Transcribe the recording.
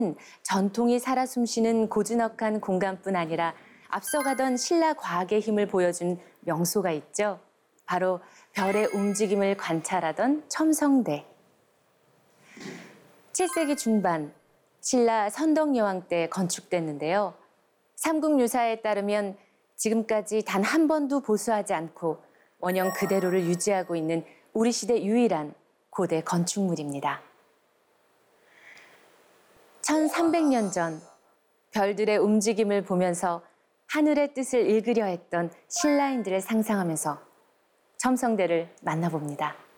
전통이 살아 숨쉬는 고즈넉한 공간뿐 아니라 앞서가던 신라 과학의 힘을 보여준 명소가 있죠. 바로 별의 움직임을 관찰하던 첨성대. 7세기 중반 신라 선덕여왕 때 건축됐는데요. 삼국유사에 따르면 지금까지 단 한 번도 보수하지 않고 원형 그대로를 유지하고 있는 우리 시대 유일한 고대 건축물입니다. 1300년 전 별들의 움직임을 보면서 하늘의 뜻을 읽으려 했던 신라인들을 상상하면서 첨성대를 만나봅니다.